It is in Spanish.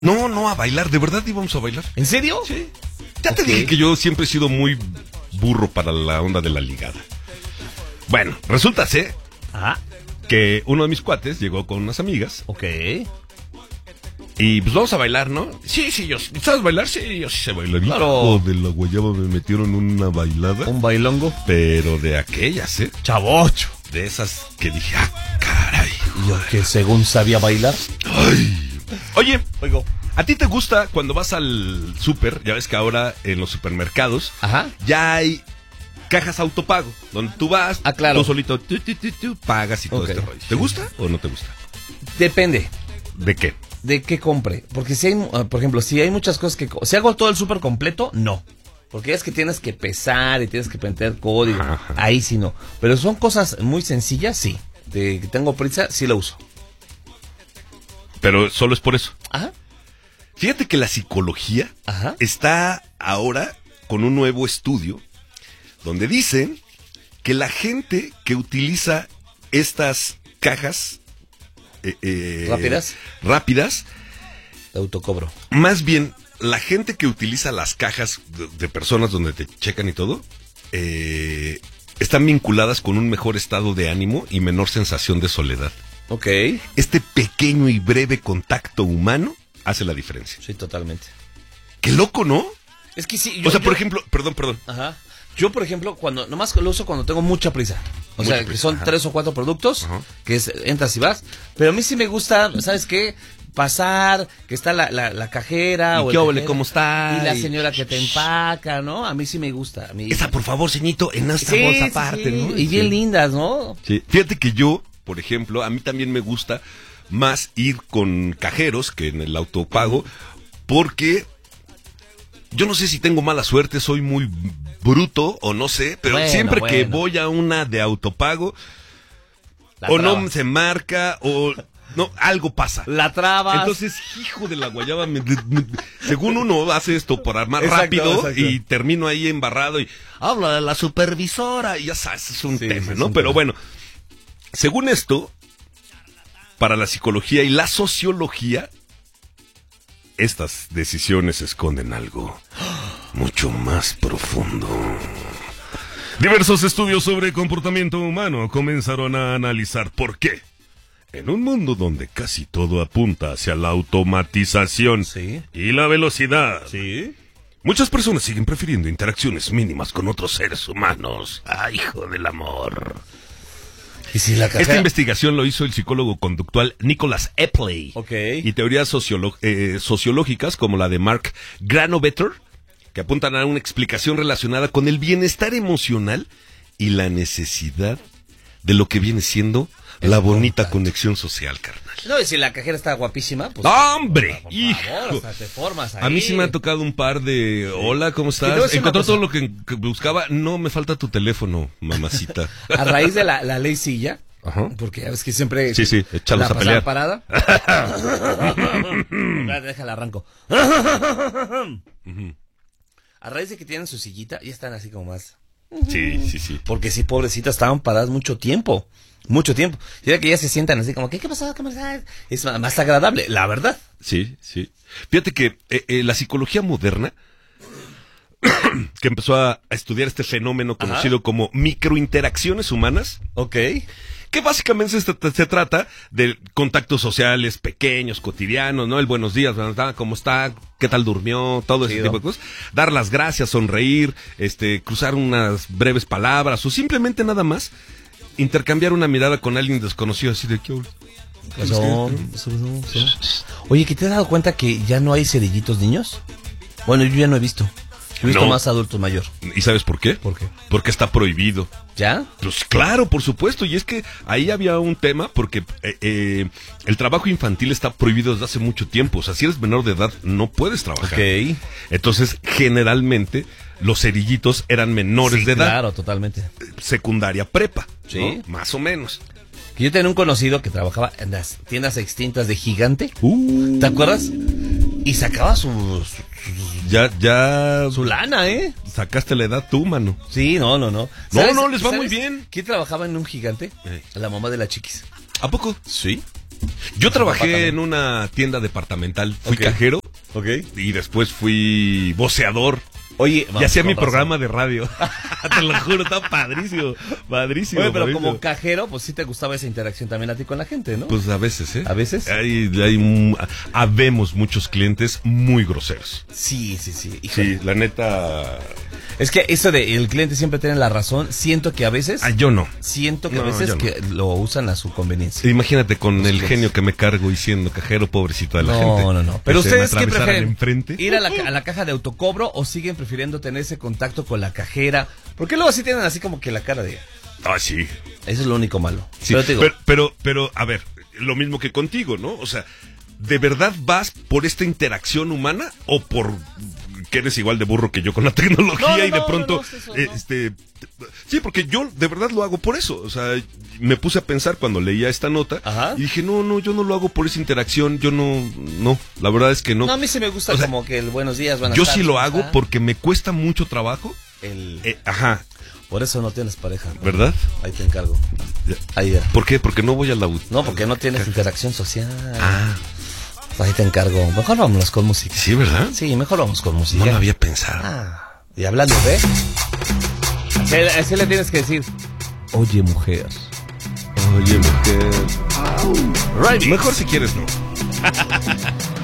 No, no, a bailar, de verdad íbamos a bailar. ¿En serio? Sí. Ya te dije que yo siempre he sido muy burro para la onda de la ligada. Bueno, resulta ser que uno de mis cuates llegó con unas amigas. Ok. Y pues vamos a bailar, ¿no? Sí, ¿sabes bailar? Sí, yo sí sé bailar. Claro. Hijo de la guayaba, me metieron una bailada. Un bailongo. Pero de aquellas, Chavocho. De esas que dije, caray. Y yo que según sabía bailar. Ay. Oye, Oigo. ¿a ti te gusta cuando vas al súper? Ya ves que ahora en los supermercados ya hay cajas autopago, donde tú vas, claro. tú solito pagas y todo este rollo. ¿Te gusta o no te gusta? Depende. ¿De qué? ¿De qué compre? Porque si hay, por ejemplo, si hay muchas cosas que... Si hago todo el súper completo, no. Porque es que tienes que pesar y tienes que meter código. Ajá. Ahí sí no. Pero son cosas muy sencillas, sí. De que tengo prisa, sí lo uso. Pero solo es por eso. Ajá. Fíjate que la psicología está ahora con un nuevo estudio donde dicen que la gente que utiliza estas cajas rápidas de autocobro, más bien la gente que utiliza las cajas de personas donde te checan y todo, están vinculadas con un mejor estado de ánimo y menor sensación de soledad. Ok. Este pequeño y breve contacto humano hace la diferencia. Sí, totalmente. Qué loco, ¿no? Es que sí. Por ejemplo, perdón. Ajá. Yo, por ejemplo, nomás lo uso cuando tengo mucha prisa. O sea, que son 3 o 4 productos, que es, entras y vas. Pero a mí sí me gusta, ¿sabes qué? Pasar, que está la cajera. ¿Y qué óvole, cómo está? Y la señora que te empaca, ¿no? A mí sí me gusta. A mí... Esa, por favor, ceñito, en esta bolsa aparte, ¿no? Y bien lindas, ¿no? Sí. Fíjate que yo, por ejemplo, a mí también me gusta más ir con cajeros que en el autopago, porque yo no sé si tengo mala suerte, soy muy bruto o no sé, pero siempre que voy a una de autopago, o no se marca, o no, algo pasa. La trabas. Entonces, hijo de la guayaba, según uno hace esto por armar rápido y termino ahí embarrado y habla de la supervisora y ya sabes, es un tema, ¿no? Pero bueno, según esto, para la psicología y la sociología, estas decisiones esconden algo mucho más profundo. Diversos estudios sobre comportamiento humano comenzaron a analizar por qué, en un mundo donde casi todo apunta hacia la automatización y la velocidad, muchas personas siguen prefiriendo interacciones mínimas con otros seres humanos. ¡Ay, hijo del amor! ¿Y si la cajera? Esta investigación lo hizo el psicólogo conductual Nicholas Epley. Y teorías sociológicas como la de Mark Granovetter, que apuntan a una explicación relacionada con el bienestar emocional y la necesidad de lo que viene siendo la bonita conexión social, carnal. No, y si la cajera está guapísima, pues... ¡Hombre! Por ¡Hijo! favor, hasta te formas ahí. A mí sí me ha tocado un par de... Hola, ¿cómo estás? Encontró todo lo que buscaba. No, me falta tu teléfono, mamacita. A raíz de la ley Silla, porque es que siempre... Sí, échalos a pelear. Parada. Déjala, arranco. A raíz de que tienen su sillita, ya están así como más... Sí. Porque sí, pobrecitas, estaban paradas mucho tiempo. Y ahora que ya se sientan así como, ¿qué pasó? ¿Qué pasa? Es más agradable, la verdad. Sí. Fíjate que la psicología moderna, que empezó a estudiar este fenómeno conocido como microinteracciones humanas. Que básicamente se trata de contactos sociales pequeños, cotidianos, ¿no? El buenos días, ¿cómo está? ¿Qué tal durmió? Todo ese tipo de cosas. Dar las gracias, sonreír, cruzar unas breves palabras, o simplemente nada más intercambiar una mirada con alguien desconocido, así de ¿qué? Oye, ¿que te has dado cuenta que ya no hay cerillitos niños? Bueno, yo ya no he visto. He visto más adultos mayor. ¿Y sabes por qué? ¿Por qué? Porque está prohibido. ¿Ya? Pues claro, por supuesto. Y es que ahí había un tema porque el trabajo infantil está prohibido desde hace mucho tiempo. O sea, si eres menor de edad, no puedes trabajar. Entonces, generalmente, los cerillitos eran menores de edad. Claro, totalmente. Secundaria, prepa, ¿no? Más o menos. Que yo tenía un conocido que trabajaba en las tiendas extintas de Gigante. ¿Te acuerdas? Y sacaba su lana, ¿eh? Sacaste la edad tú, mano. Sí, no. No, les va muy bien. ¿Quién trabajaba en un Gigante? La mamá de la Chiquis. ¿A poco? Sí. Yo trabajé en una tienda departamental, fui cajero, y después fui voceador. Oye, y hacía mi programa de radio. Te lo juro, está padrísimo. Padrísimo. Oye, pero como cajero, pues sí te gustaba esa interacción también a ti con la gente, ¿no? Pues a veces, ¿eh? ¿A veces? Habemos muchos clientes muy groseros. Sí. Híjole. Sí, la neta. Es que eso de el cliente siempre tiene la razón, siento que a veces... yo no. Siento que a veces que lo usan a su conveniencia. Imagínate con el genio que me cargo y siendo cajero, pobrecito de la gente. No. Pero ustedes, ¿qué prefieren? Enfrente. ¿Ir a la caja de autocobro o siguen prefiriendo tener ese contacto con la cajera? Porque luego sí tienen así como que la cara de... Sí. Eso es lo único malo. Sí, pero, a ver, lo mismo que contigo, ¿no? O sea, ¿de verdad vas por esta interacción humana o por... que eres igual de burro que yo con la tecnología y de pronto sí, porque yo de verdad lo hago por eso. O sea, me puse a pensar cuando leía esta nota. Ajá. Y dije, no, yo no lo hago por esa interacción, yo no, la verdad es que no. No, a mí sí me gusta como que el buenos días, buenas yo tardes. Yo sí lo hago porque me cuesta mucho trabajo. Por eso no tienes pareja, ¿no? ¿Verdad? Ahí te encargo. Ahí ya. ¿Por qué? Porque no voy a la... No, porque no tienes interacción social. Ahí te encargo. Mejor vámonos con música. Sí, ¿verdad? Sí, mejor vamos con música. No lo había pensado. Y hablando de... Así le tienes que decir... Oye, mujer. Right. Mejor si quieres, no.